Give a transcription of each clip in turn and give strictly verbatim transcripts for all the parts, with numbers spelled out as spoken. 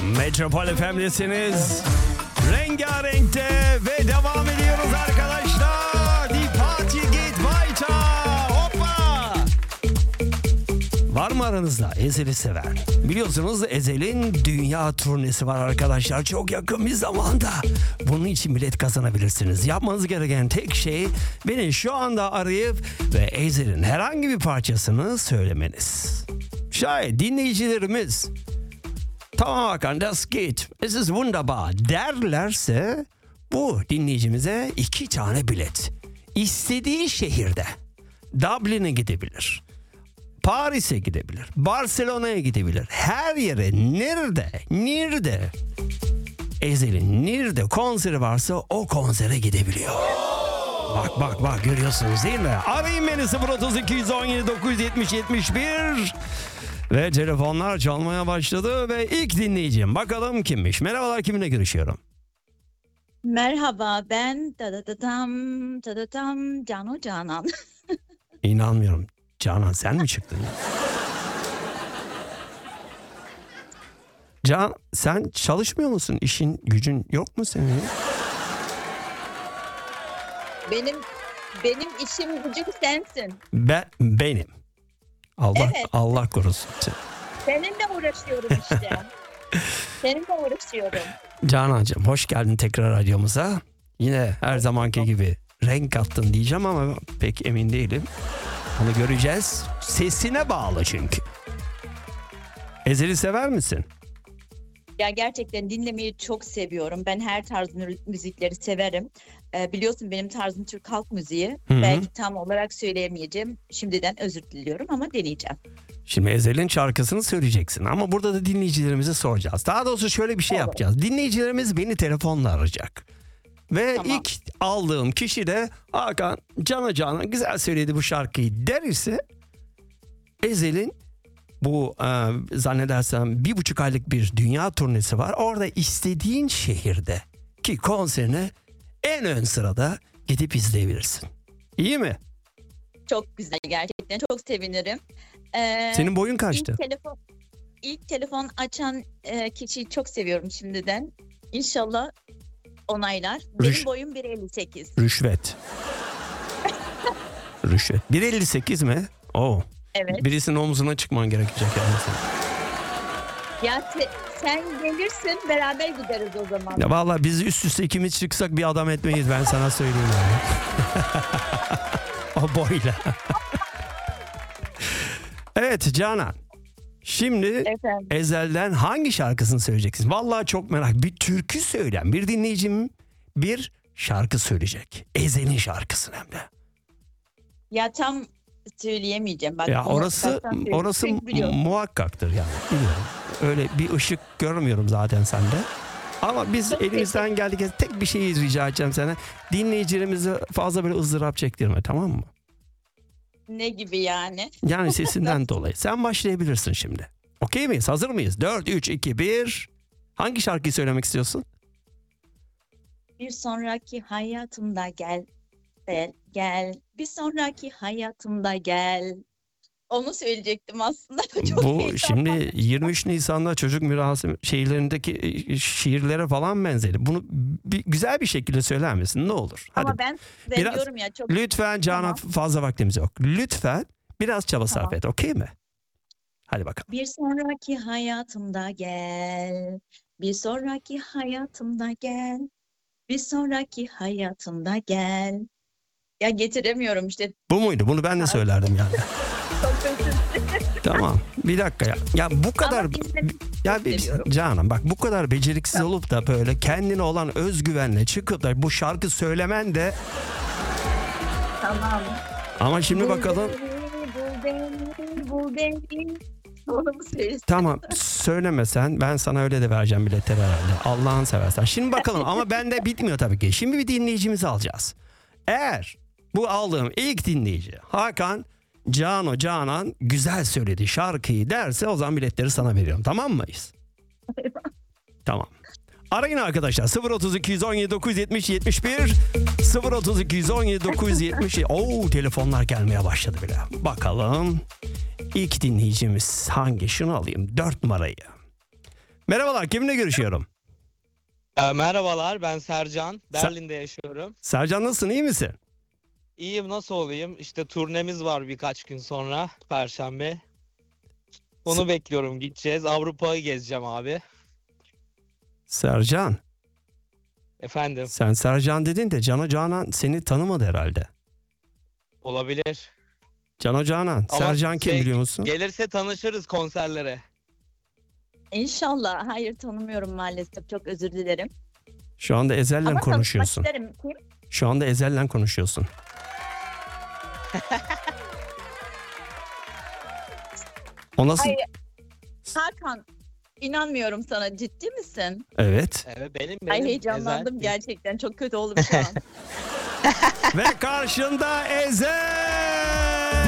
Metropol F M'desiniz. Rengarenk'te ve devam ediyoruz arkadaşlar. Die Party geht weiter. Hoppa. Var mı aranızda Ezel'i sever? Biliyorsunuz Ezel'in dünya turnesi var arkadaşlar. Çok yakın bir zamanda. Bunun için bilet kazanabilirsiniz. Yapmanız gereken tek şey beni şu anda arayıp ve Ezel'in herhangi bir parçasını söylemeniz. Şayet dinleyicilerimiz tamam Hakan, das geht, es ist wunderbar derlerse bu dinleyicimize iki tane bilet. İstediği şehirde Dublin'e gidebilir, Paris'e gidebilir, Barcelona'ya gidebilir. Her yere nerede, nerede Ezel'in nerede konseri varsa o konsere gidebiliyor. Bak bak bak, görüyorsunuz değil mi? Arayın beni sıfır otuz iki yüz on yedi dokuz yüz yetmiş yetmiş bir. Ve telefonlar çalmaya başladı ve ilk dinleyicim bakalım kimmiş? Merhabalar, kiminle görüşüyorum? Merhaba, ben dadadatam dadadatam Cano Canan. İnanmıyorum. Canan sen mi çıktın? Can, sen çalışmıyor musun? İşin gücün yok mu senin? Benim benim işim gücüm sensin. Ben benim. Allah Evet. Allah korusun. Seninle uğraşıyorum işte. Seninle uğraşıyorum. Canancığım hoş geldin tekrar radyomuza. Yine her zamanki gibi renk kattın diyeceğim ama pek emin değilim. Onu göreceğiz. Sesine bağlı çünkü. Ezel'i sever misin? Ya gerçekten dinlemeyi çok seviyorum. Ben her tarz mü- müzikleri severim. Ee, biliyorsun benim tarzım Türk halk müziği. Hı hı. Belki tam olarak söyleyemeyeceğim. Şimdiden özür diliyorum ama deneyeceğim. Şimdi Ezel'in şarkısını söyleyeceksin ama burada da dinleyicilerimize soracağız. Daha doğrusu şöyle bir şey Olur. yapacağız. Dinleyicilerimiz beni telefonla arayacak. Ve Tamam. ilk aldığım kişi de Hakan cana cana güzel söyledi bu şarkıyı der ise Ezel'in bu e, zannedersem bir buçuk aylık bir dünya turnesi var. Orada istediğin şehirde ki konserine en ön sırada gidip izleyebilirsin. İyi mi? Çok güzel, gerçekten çok sevinirim. Ee, Senin boyun kaçtı? İlk telefon, ilk telefon açan e, kişiyi çok seviyorum şimdiden. İnşallah onaylar. Benim Rüş- boyum bir elli sekiz. Rüşvet. Rüşvet. bir elli sekiz mi? Oo. Evet. Birisinin omzuna çıkman gerekecek yani. Ya se- sen gelirsin, beraber gideriz o zaman. Ya vallahi biz üst üste ikimiz çıksak bir adam etmeyiz, ben sana söyleyeyim yani. O boyla. Evet Canan. Şimdi Efendim. Ezel'den hangi şarkısını söyleyeceksin? Vallahi çok merak. Bir türkü söyleyen bir dinleyicim bir şarkı söyleyecek. Ezel'in şarkısını hem de. Ya tam söyleyemeyeceğim. Bak, Ya onu orası baştan söyleyeyim. orası Çünkü biliyorum. muhakkaktır yani. Biliyorum. Öyle bir ışık görmüyorum zaten sende. Ama biz Çok elimizden geldiği tek bir şey rica edeceğim sana. Dinleyicilerimizi fazla böyle ızdırap çektirme, tamam mı? Ne gibi yani? Yani sesinden dolayı. Sen başlayabilirsin şimdi. Okey miyiz? Hazır mıyız? dört, üç, iki, bir. Hangi şarkıyı söylemek istiyorsun? Bir sonraki hayatımda gel, gel, gel. Bir sonraki hayatımda gel. Onu söyleyecektim aslında. Çok Bu heyecanlandım. şimdi yirmi üç Nisan'da çocuk mirası şiirlerindeki şiirlere falan benzeri. Bunu bir, güzel bir şekilde söyler misin? Ne olur? Hadi. Ama ben, ben Biraz- diyorum ya çok... Lütfen Canan, Tamam. fazla vaktimiz yok. Lütfen biraz çaba sarf Tamam. et, okey mi? Hadi bakalım. Bir sonraki hayatımda gel. Bir sonraki hayatımda gel. Bir sonraki hayatımda gel. Ya getiremiyorum işte. Bu muydu? Bunu ben de söylerdim yani. Çok özür dilerim. Tamam. Bir dakika ya. Ya bu kadar Ama dinlemek ya bir, seviyorum. Canan bak, bu kadar beceriksiz olup da böyle kendine olan özgüvenle çıkıp da bu şarkı söylemen de, Tamam. ama şimdi Bul bakalım. beni, bul beni, bul beni. Onu mu söylüyorsun? Tamam, söylemesen ben sana öyle de vereceğim biletleri herhalde. Allah'ını seversen. Şimdi bakalım ama bende bitmiyor tabii ki. Şimdi bir dinleyicimizi alacağız. Eğer bu aldığım ilk dinleyici Hakan Cano Canan güzel söyledi şarkıyı derse o zaman biletleri sana veriyorum. Tamam mıyız? Tamam. Arayın arkadaşlar sıfır otuz iki yüz on yedi dokuz yüz yetmiş yetmiş bir sıfır otuz iki yüz on yedi dokuz yüz yetmiş. Oo, telefonlar gelmeye başladı bile. Bakalım ilk dinleyicimiz hangi? Şunu alayım, dört numarayı. Merhabalar, kiminle görüşüyorum? E, merhabalar, ben Sercan. Berlin'de yaşıyorum. Sercan, nasılsın, iyi misin? İyiyim, nasıl olayım? İşte turnemiz var birkaç gün sonra, Perşembe. Onu Se- bekliyorum, gideceğiz. Avrupa'yı gezeceğim abi. Sercan, Efendim, sen Sercan dedin de Cano Canan seni tanımadı herhalde. olabilir. Cano Canan, Ama Sercan kim şey, biliyor musun? Gelirse tanışırız konserlere. İnşallah. Hayır, tanımıyorum maalesef. Çok özür dilerim. Şu anda Ezel'le Ama tanışmak konuşuyorsun. isterim. Kim? Şu anda Ezel'le konuşuyorsun. O nasıl? Hayır. Hakan, inanmıyorum sana. Ciddi misin? Evet. Evet, benim Ay benim. heyecanlandım Ezel. gerçekten. Çok kötü oldum şu an. Ve karşında Ezel.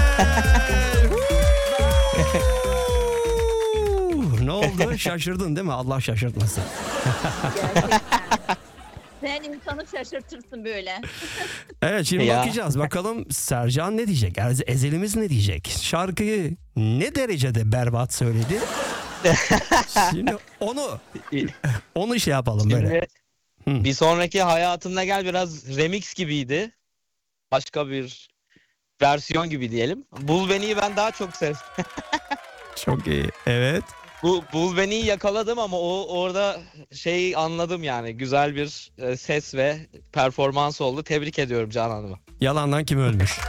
Ne oldu? Şaşırdın değil mi? Allah şaşırtmasın. Gerçekten. Sen insanı şaşırtırsın böyle. Evet, şimdi Ya. bakacağız. Bakalım Sercan ne diyecek? Ez- Ezelimiz ne diyecek? Şarkıyı ne derecede berbat söyledi? Şimdi onu onu şey yapalım böyle. Şimdi Hı. bir sonraki Hayatımda Gel biraz remix gibiydi. Başka bir versiyon gibi diyelim. Bul Beni'yi ben daha çok sevdim. Çok iyi. Evet. Bu Bul Beni'yi yakaladım ama o orada şey anladım yani. Güzel bir e, ses ve performans oldu. Tebrik ediyorum Canan Hanım'ı. Yalandan kim ölmüş?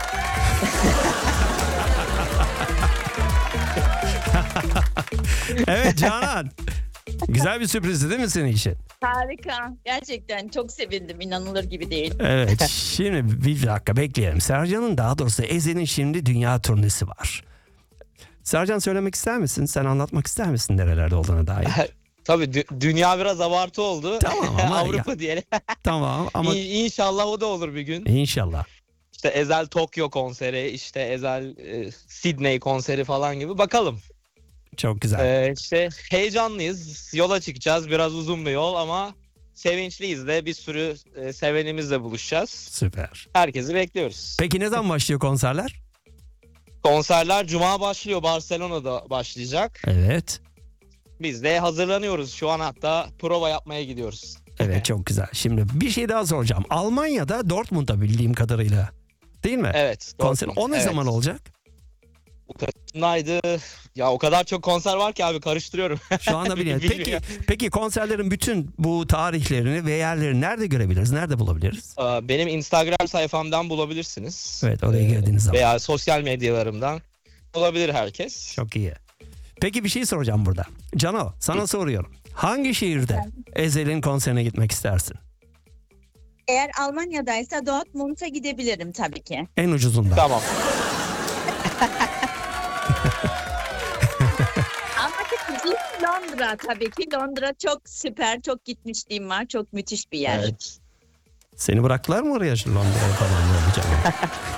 Evet Canan. Güzel bir sürprizdi değil mi senin için? Harika. Gerçekten çok sevindim. İnanılır gibi değil. Evet. Şimdi bir dakika bekleyelim. Sercan'ın, daha doğrusu Ezel'in şimdi dünya turnesi var. Sercan, söylemek ister misin? Sen anlatmak ister misin nerelerde olduğuna dair? Tabii dü- dünya biraz abartı oldu. Tamam ama Avrupa diyelim. Tamam ama İ- İnşallah o da olur bir gün. inşallah. İşte Ezel Tokyo konseri, işte Ezel e, Sydney konseri falan gibi. Bakalım. Çok güzel. Ee, işte heyecanlıyız. Yola çıkacağız. Biraz uzun bir yol ama sevinçliyiz de. Bir sürü e, sevenimizle buluşacağız. Süper. Herkesi bekliyoruz. Peki ne zaman başlıyor konserler? Konserler Cuma başlıyor. Barcelona'da başlayacak. Evet. Biz de hazırlanıyoruz. Şu an hatta prova yapmaya gidiyoruz. Evet, çok güzel. Şimdi bir şey daha soracağım. Almanya'da Dortmund'da bildiğim kadarıyla. Değil mi? Evet. Konser. Dortmund, O ne evet. zaman olacak? Bu Kasım'daydı. Ya o kadar çok konser var ki abi karıştırıyorum. Şu anda bilmiyorum. Peki, Bilmiyorum. peki konserlerin bütün bu tarihlerini ve yerlerini nerede görebiliriz? Nerede bulabiliriz? Aa, Benim Instagram sayfamdan bulabilirsiniz. Evet, oraya girdiğiniz zaman. Veya sosyal medyalarımdan olabilir herkes. Çok iyi. Peki bir şey soracağım burada. Cano, sana soruyorum. Hangi şehirde Ezel'in konserine gitmek istersin? Eğer Almanya'daysa Dortmund'a gidebilirim tabii ki. En ucuzundan. Tamam. Ama tabii Londra tabii ki. Londra çok süper. Çok gitmişliğim var. Çok müthiş bir yer. Evet. Seni bıraktılar mı oraya, Londra'ya falan böyle Canan?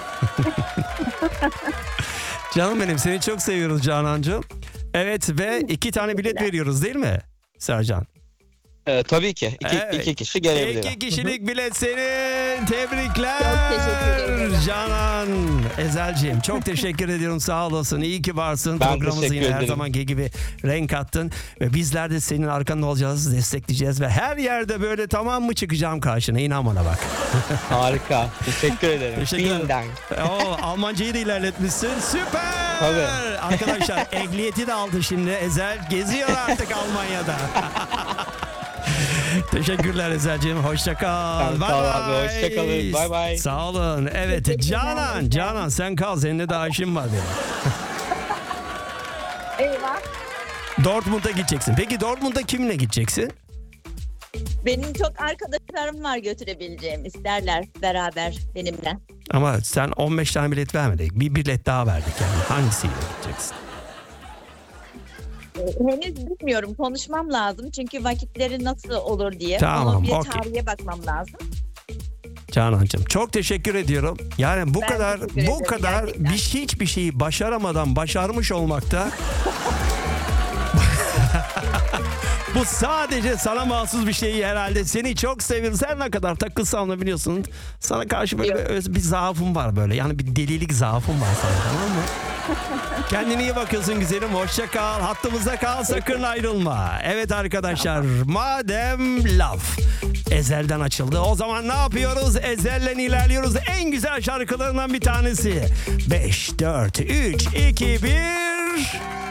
Canım benim, seni çok seviyoruz Canancığım. Evet, ve iki tane bilet veriyoruz değil mi Sercan? Ee, tabii ki. İki, Evet. iki kişi gelebilir. İki kişilik bilet senin. Tebrikler. Çok teşekkür ederim. Canan, Ezel'ciğim çok teşekkür ediyorum. Sağ olasın. İyi ki varsın. Ben Programımıza teşekkür yine her ederim. zamanki gibi renk kattın. Ve bizler de senin arkanda olacağız. Destekleyeceğiz. Ve her yerde böyle tamam mı çıkacağım karşına. İnan bana bak. Harika. Teşekkür ederim. Teşekkür ederim. Vielen Dank. Oo, Almancayı da ilerletmişsin. Süper. Tabii. Arkadaşlar ehliyeti de aldı şimdi. Ezel geziyor artık Almanya'da. Teşekkürler Ezel'ciğim. Hoşça kal. Tamam, Bye sağ ol bye. abi, hoşça kalın. Bye bye. Sağ olun. Evet Teşekkürler. Canan, Canan sen kal. Seninle daha işim var benim. Eyvah. Dortmund'a gideceksin. Peki Dortmund'a kiminle gideceksin? Benim çok arkadaşlarım var götürebileceğim. İsterler beraber benimle. Ama sen on beş tane bilet vermedik. Bir bilet daha verdik yani. Hangisiyle gideceksin? Henüz bilmiyorum. Konuşmam lazım. Çünkü vakitleri nasıl olur diye. Tamam, Onu bir okey. tarihe bakmam lazım. Canancığım çok teşekkür ediyorum. Yani bu Ben kadar teşekkür bu ederim kadar gerçekten. bir hiçbir şeyi başaramadan başarmış olmakta bu sadece sana mahsus bir şey herhalde. Seni çok seviyorum. Sen ne kadar takılsam da biliyorsun. Sana karşı böyle Yok. bir, öz- bir zaafım var böyle. Yani bir delilik zaafım var sana, tamam mı? Kendine iyi bakıyorsun güzelim. Hoşça kal. Hattımızda kal. Sakın ayrılma. Evet arkadaşlar. Madem laf Ezel'den açıldı. O zaman ne yapıyoruz? Ezel'le ilerliyoruz. En güzel şarkılarından bir tanesi. beş, dört, üç, iki, bir...